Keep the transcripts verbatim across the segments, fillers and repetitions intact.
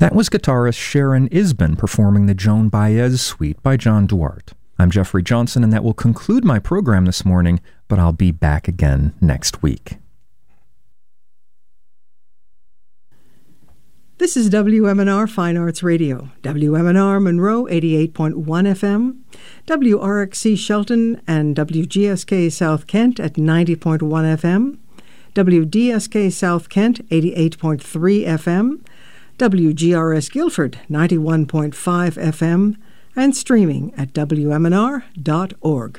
That was guitarist Sharon Isbin performing the Joan Baez Suite by John Duarte. I'm Jeffrey Johnson, and that will conclude my program this morning, but I'll be back again next week. This is W M N R Fine Arts Radio, W M N R Monroe eighty-eight point one F M, W R X C Shelton and W G S K South Kent at ninety point one F M, W D S K South Kent eighty-eight point three F M, W G R S Guilford ninety-one point five F M, and streaming at W M N R dot org.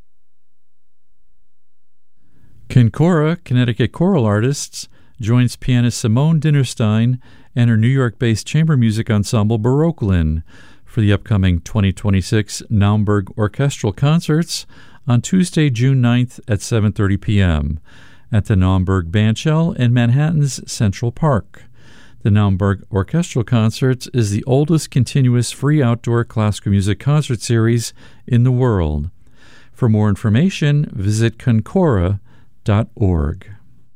Kincora, Connecticut Choral Artists, joins pianist Simone Dinnerstein and her New York-based chamber music ensemble Baroquelin for the upcoming twenty twenty-six Naumburg Orchestral Concerts on Tuesday, June ninth at seven thirty p.m. at the Naumburg Bandshell in Manhattan's Central Park. The Naumburg Orchestral Concerts is the oldest continuous free outdoor classical music concert series in the world. For more information, visit kincora dot org.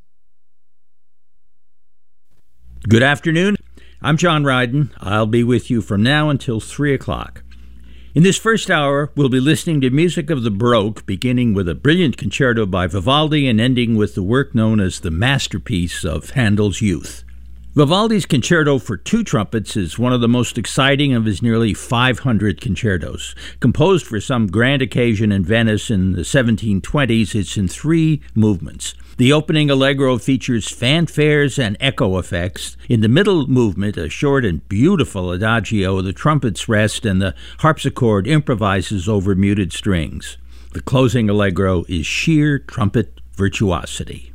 Good afternoon. I'm John Ryden. I'll be with you from now until three o'clock. In this first hour, we'll be listening to music of the Baroque, beginning with a brilliant concerto by Vivaldi and ending with the work known as the masterpiece of Handel's youth. Vivaldi's Concerto for Two Trumpets is one of the most exciting of his nearly five hundred concertos. Composed for some grand occasion in Venice in the seventeen twenties, it's in three movements. The opening allegro features fanfares and echo effects. In the middle movement, a short and beautiful adagio, the trumpets rest and the harpsichord improvises over muted strings. The closing allegro is sheer trumpet virtuosity.